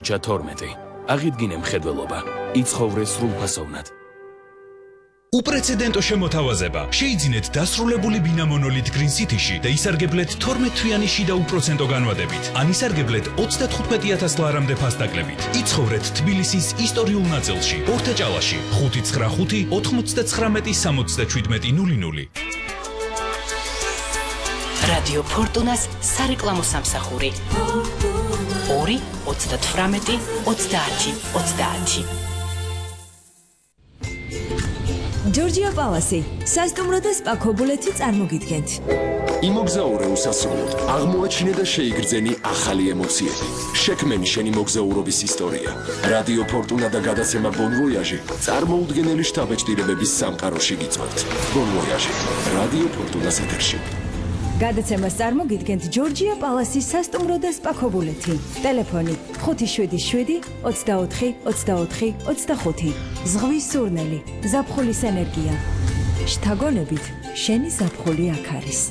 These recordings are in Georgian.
12. აღიდგინე მხედველობა. იცხოვრე სრულფასოვნად. უპრეცედენტო შემოთავაზება. შეიძინეთ დასრულებული ბინა მონოლით Green City-ში და ისარგებლეთ 12-თვიანი შიდა უპროცენტო განვადებით. ან ისარგებლეთ 35,000 ლარამდე ფასდაკლებით. იცხოვრეთ თბილისის ისტორიულ ნაწილში, ორთაჭალაში, 595 99 67 00. რადიო ფორტუნას სარეკლამო სამსახური 2 38 30 30. ჯორჯია პალასი, სასტუმრო და სპა ქობულეთი წარმოგიდგენთ. იმოგზაურე უსასრულოდ, აღმოაჩინე და შეიგრძენი ახალი ემოციები. შექმენი შენი მოგზაურობის ისტორია. რადიო ფორტუნა და გადაცემა Bon Voyage წარმოუდგენელი შთაბეჭდილებების სამყაროში გიწვევთ. Bon Voyage, რადიო ფორტუნას ეთერში. გადაცემას წარმოგიდგენთ ჯორჯია პალასის სასტუმრო და სპა ქობულეთი. ტელეფონი 577 24 24 25. ზღვის სურნელი, ზაფხულის ენერგია. შთაგონებით, შენი ზაფხული აქ არის.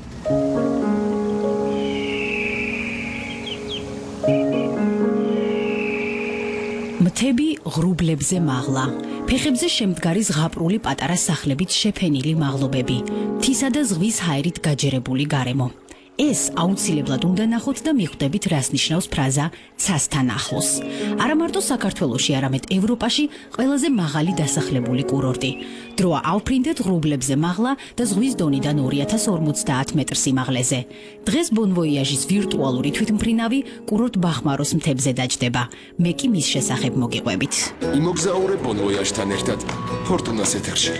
მთები ღრუბლებზე მაღლა, ფეხებზე შემდგარი ზღაპრული პატარა სახლებით შეფენილი მაღლობები, მთისა და ზღვის ჰაერით გაჯერებული გარემო. ეს აუცილებლად უნდა ნახოთ და მიხვდებით, რას ნიშნავს ფრაზა ცასთან ახლოს. არა მარტო საქართველოში, არამედ ევროპაში ყველაზე მაღალი დასახლებული კურორტი. დროა ავფრინდეთ ღრუბლებზე მაღლა და ზღვის დონიდან 2050 მეტრ სიმაღლეზე. დღეს Bon Voyage-ის ვირტუალური თვითმფრინავი კურორტ ბახმაროს მთებზე დაჯდება. მე კი მის შესახებ მოგიყვებით. იმოგზაურე Bon Voyage-თან ერთად ფორტუნას ეთერში.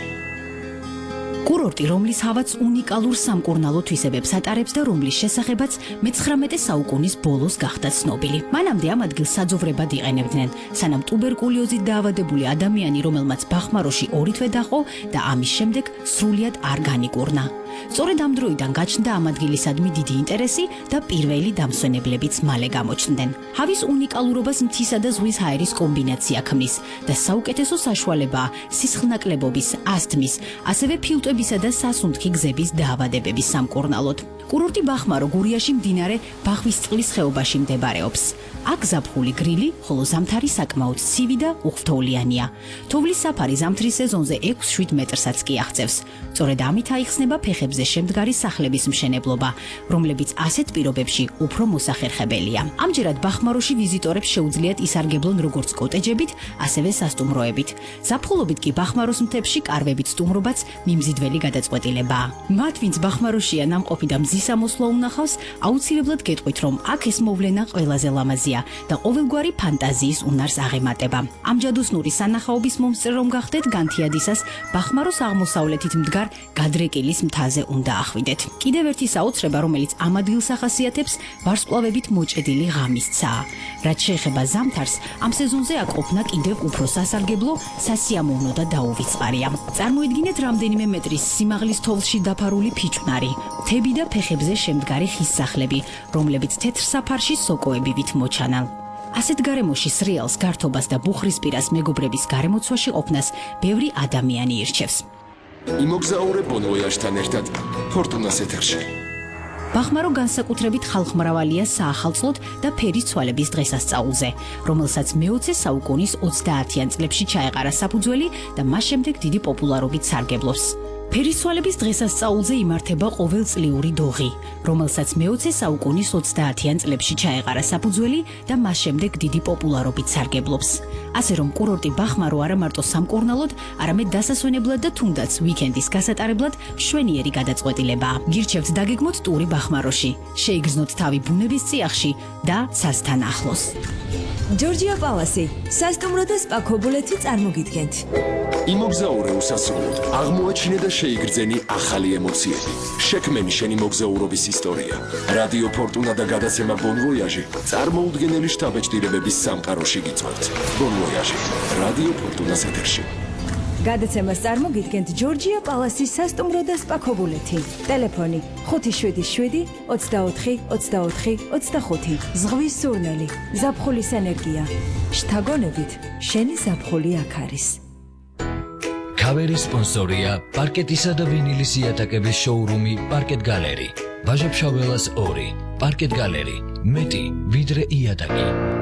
კურორტი, რომლის ჰავაც უნიკალურ სამკურნალო თვისებებს ატარებს და რომლის შესახებაც მე-19 საუკუნის ბოლოს გახდა ცნობილი. მანამდე ამ ადგილს საძოვრებად იყენებდნენ, სანამ ტუბერკულიოზით დაავადებული ადამიანი, რომელმაც ბახმაროში 2 თვე დაყო და ამის შემდეგ სრულიად არ განიკურნა. სწორედ ამ დროიდან გაჩნდა ამ ადგილისადმი დიდი ინტერესი და პირველი დამსვენებლებიც მალე გამოჩნდნენ. ჰავის უნიკალურობას მთისა და ზღვის ჰაერის კომბინაცია ქმნის და საუკეთესო საშუალებაა სისხლნაკლებობის, ასთმის, ასევე ფილტვებისა და სასუნთქი გზების დაავადებების სამკურნალოდ. კურორტი ბახმარო გურიაში მდინარე ბახვისწყლის ხეობაში მდებარეობს. აქ ზაფხული გრილი, ხოლო ზამთარი საკმაოდ ცივი და უღრთოვლიანია. თოვლის საფარი ზამთრის სეზონზე 6-7 მეტრსაც კი აღწევს. სწორედ ამით აიხსნება ფეხებზე შემდგარი სახლების მშენებლობა, რომლებიც ასეთ პირობებში უფრო მოსახერხებელია. ამჯერად ბახმაროში ვიზიტორებს შეუძლიათ ისარგებლონ როგორც კოტეჯებით, ასევე სასტუმროებით. ზაფხულობით კი ბახმაროს მთებში კარვებით სტუმრობაც მიმზიდველი გადაწყვეტილებაა. მათ, ვინც ბახმაროშია ნამყოფი და მზის ამოსვლა უნახავს, აუცილებლად გეტყვით, რომ აქ ეს მოვლენა ყველაზე ლამაზია და ყოველგვარი ფანტაზიის უნარს აღემატება. ამჯადოსნური სანახაობის მომსწრე რომ გახდეთ, განთიადისას ბახმაროს აღმოსავლეთით მდგარ გადრეკილის მთაზე უნდა ახვიდეთ. კიდევ ერთი საოცრება, რომელიც ამ ადგილს ახასიათებს, ვარსკვლავებით მოჭედილი ღამისცაა. რაც შეეხება ზამთარს, ამ სეზონზე აქ ყოფნა კიდევ უფრო სასარგებლო, სასიამოვნო და დაუვიწყარია. წარმოიდგინეთ რამდენიმე მეტრის სიმაღლის თოვლში დაფარული ფიჭვნარი, მთები და ფეხებზე შემდგარი ხის სახლები, რომლებიც თეთრ საფარში სოკოებივით მოჩანან. ასეთ გარემოში სრიალს, გართობას და ბუხრისპირას მეგობრების გარემოცვაში ყოფნას ბევრი ადამიანი ირჩევს. იმოგზაურე Bon Voyage-თან ერთად ფორტუნას ეთერში. ბახმარო განსაკუთრებით ხალხმრავალია საახალწლოდ და ფერის ცვალების დღესასწაულზე, რომელსაც მე-20 საუკუნის 30-იან წლებში ჩაეყარა საფუძველი და მას შემდეგ დიდი პოპულარობით სარგებლობს. ფერისცვალების დღესასწაულზე იმართება ყოველწლიური დოღი, რომელსაც მე-20 საუკუნის 30-იან წლებში ჩაეყარა საფუძველი და მას შემდეგ დიდი პოპულარობით სარგებლობს. ასე რომ კურორტი ბახმარო არა მარტო სამკურნალოდ, არამედ დასასვენებლად და თუნდაც ვიკენდის გასატარებლად მშვენიერი გადაწყვეტილებაა. გირჩევთ დაგეგმოთ ტური ბახმაროში, შეიგრძნოთ თავი ბუნების წიაღში და ცასთან ახლოს. ჯორჯია პალასი, სასტუმრო და სპა ქობულეთი წარმოგიდგენთ. იმოგზაურე უსასრულოდ, აღმოაჩინე და შეიგრძენი ახალი ემოციები. შექმენი შენი მოგზაურობის ისტორია. რადიო ფორტუნა და გადაცემა Bon Voyage წარმოუდგენელი შთაბეჭდილებების სამყაროში გიწვევთ. Bon Voyage, რადიო ფორტუნას ეთერში. გადაცემას წარმოგიდგენთ ჯორჯია პალასის სასტუმრო და სპა ქობულეთი. ტელეფონი 577 24 24 25. ზღვის სურნელი, ზაფხულის ენერგია. შთაგონებით, შენი ზაფხული აქ არის. ქავერის სპონსორია პარკეტისა და ვინილის იატაკების შოურუმი პარკეტ გალერი. ვაჟა-ფშაველას 2. პარკეტ გალერი. მეტი ვიდრე იატაკი.